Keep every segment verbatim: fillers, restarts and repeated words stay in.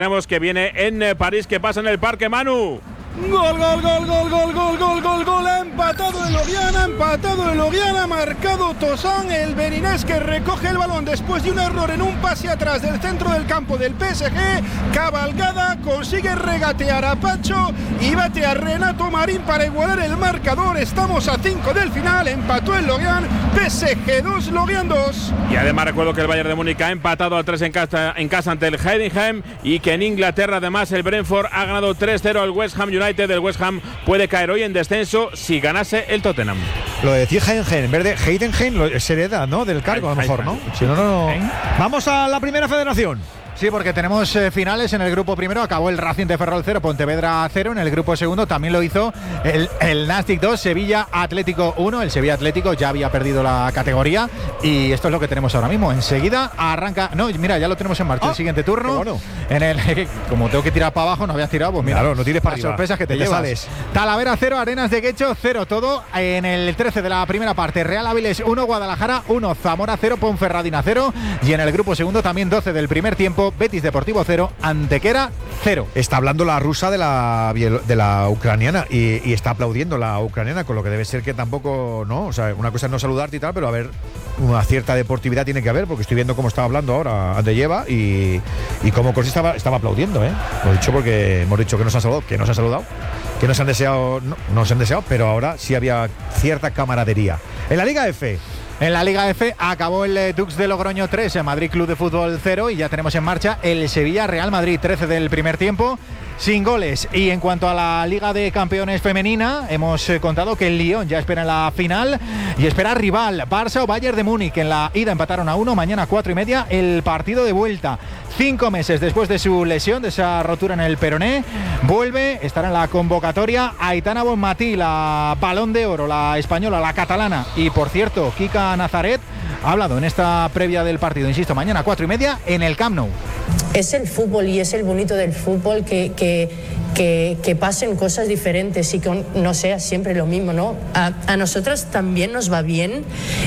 Tenemos que viene en eh, París, que pasa en el Parque Manu. Gol, gol, gol, gol, gol, gol, gol, gol, gol, ha empatado el Lorient, ha empatado el Lorient, ha marcado Toussaint, el beninés que recoge el balón después de un error en un pase atrás del centro del campo del P S G. Cabalgada consigue regatear a Pacho y bate a Renato Marín para igualar el marcador. Estamos a cinco del final, empató el Lorient, P S G dos, Lorient dos. Y además recuerdo que el Bayern de Múnich ha empatado a tres en casa, en casa ante el Heidenheim, y que en Inglaterra además el Brentford ha ganado tres cero al West Ham United. El West Ham puede caer hoy en descenso si ganase el Tottenham. Lo de decir Heidenheim, en vez de Heidenheim, se hereda, ¿no? Del cargo, a lo mejor, ¿no? Si no, no, no. Vamos a la primera federación. Sí, porque tenemos eh, finales en el grupo primero. Acabó el Racing de Ferrol cero, Pontevedra cero. En el grupo segundo también lo hizo el, el Nastic dos, Sevilla Atlético uno. El Sevilla Atlético ya había perdido la categoría y esto es lo que tenemos ahora mismo. Enseguida arranca. No, mira, ya lo tenemos en marcha. Ah, el siguiente turno. Bueno. En el, como tengo que tirar para abajo, no habías tirado, pues mira. Claro, no tires para las arriba. Sorpresas que te, te llevas. Sales. Talavera cero, Arenas de Guecho cero todo. En el trece de la primera parte, Real Avilés uno, Guadalajara uno, Zamora cero, Ponferradina cero. Y en el grupo segundo también doce del primer tiempo, Betis Deportivo cero, Antequera cero. Está hablando la rusa de la de la ucraniana y, y está aplaudiendo la ucraniana, con lo que debe ser que tampoco, ¿no? O sea, una cosa es no saludarte y tal, pero a ver, una cierta deportividad tiene que haber, porque estoy viendo cómo estaba hablando ahora Andeyeva y, y cómo Corsi estaba, estaba aplaudiendo, ¿eh? Lo he dicho porque hemos dicho que nos han saludado, que nos han saludado, que nos han deseado, no, nos han deseado, pero ahora sí había cierta camaradería. En la Liga F. En la Liga F acabó el Dux de Logroño tres, en Madrid Club de Fútbol cero, y ya tenemos en marcha el Sevilla Real Madrid trece del primer tiempo, sin goles. Y en cuanto a la Liga de Campeones femenina, hemos eh, contado que el Lyon ya espera en la final y espera rival, Barça o Bayern de Múnich. En la ida empataron a uno, mañana cuatro y media el partido de vuelta. Cinco meses después de su lesión, de esa rotura en el peroné, vuelve, estará en la convocatoria Aitana Bonmatí, la Balón de Oro, la española, la catalana. Y por cierto, Kika Nazaret ha hablado en esta previa del partido, insisto, mañana cuatro y media en el Camp Nou. Es el fútbol y es el bonito del fútbol que, que, que, que pasen cosas diferentes y que no sea siempre lo mismo, ¿no? A, a nosotras también nos va bien.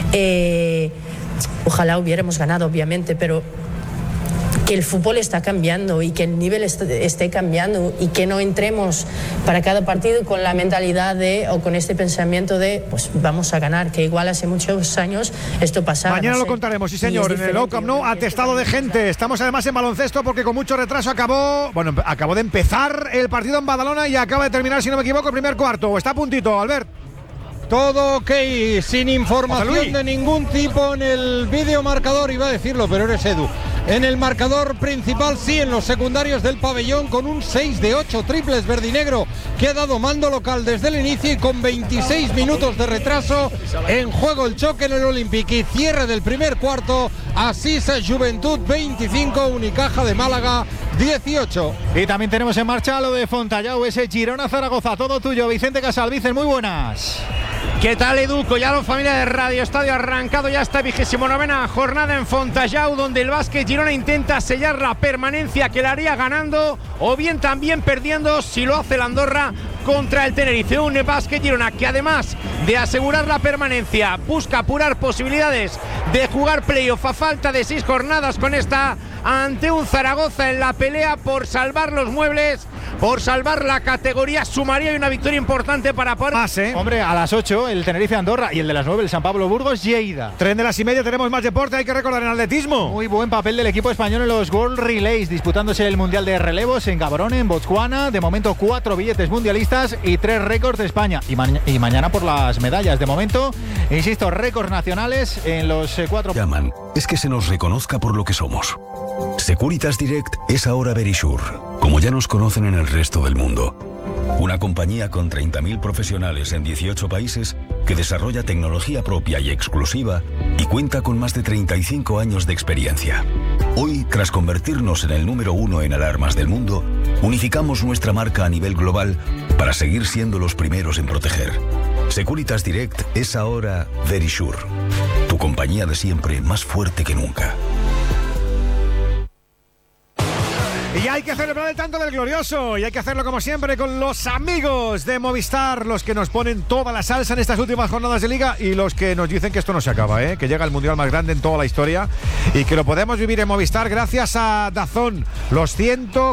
Eh, ojalá hubiéramos ganado, obviamente, pero que el fútbol está cambiando y que el nivel esté cambiando y que no entremos para cada partido con la mentalidad de, o con este pensamiento de, pues vamos a ganar, que igual hace muchos años esto pasaba. Mañana no lo sé, contaremos, sí señor, en el Camp Nou, atestado de gente. Estamos además en baloncesto porque con mucho retraso acabó, bueno, acabó de empezar el partido en Badalona y acaba de terminar, si no me equivoco, el primer cuarto. Está a puntito, Albert. Todo ok, sin información de ningún tipo en el vídeo marcador, iba a decirlo, pero eres Edu. En el marcador principal, sí, en los secundarios del pabellón, con un seis de ocho triples verdinegro que ha dado mando local desde el inicio y con veintiséis minutos de retraso en juego el choque en el Olympic y cierre del primer cuarto. Asisa Juventud veinticinco, Unicaja de Málaga dieciocho. Y también tenemos en marcha lo de Fontallao, ese Girona Zaragoza, todo tuyo, Vicente Casal. Vicente, muy buenas. ¿Qué tal, Edu? Collado, familia de Radio Estadio, arrancado ya esta vigésimo novena jornada en Fontallao, donde el Básquet Girona intenta sellar la permanencia que la haría ganando o bien también perdiendo si lo hace la Andorra contra el Tenerife. Un Básquet Girona que además de asegurar la permanencia busca apurar posibilidades de jugar playoff a falta de seis jornadas con esta ante un Zaragoza en la pelea por salvar los muebles, por salvar la categoría. Sumaría una victoria importante para poder... Más, ¿eh? Hombre, a las ocho el Tenerife Andorra y el de las nueve el San Pablo Burgos Lleida. Tren de las y media, tenemos más deporte, hay que recordar en atletismo. Muy buen papel del equipo español en los World Relays, disputándose el Mundial de Relevos en Gaborone, en Botswana. De momento cuatro billetes mundialistas y tres récords de España. Y, ma- y mañana por las medallas. De momento, insisto, récords nacionales en los eh, cuatro... Llaman, es que se nos reconozca por lo que somos. Securitas Direct es ahora Verisure, como ya nos conocen en el resto del mundo. Una compañía con treinta mil profesionales en dieciocho países que desarrolla tecnología propia y exclusiva y cuenta con más de treinta y cinco años de experiencia. Hoy, tras convertirnos en el número uno en alarmas del mundo, unificamos nuestra marca a nivel global para seguir siendo los primeros en proteger. Securitas Direct es ahora Verisure, tu compañía de siempre más fuerte que nunca. Y hay que celebrar el tanto del glorioso, y hay que hacerlo como siempre con los amigos de Movistar, los que nos ponen toda la salsa en estas últimas jornadas de Liga y los que nos dicen que esto no se acaba, ¿eh? Que llega el mundial más grande en toda la historia y que lo podemos vivir en Movistar gracias a DAZN, los ciento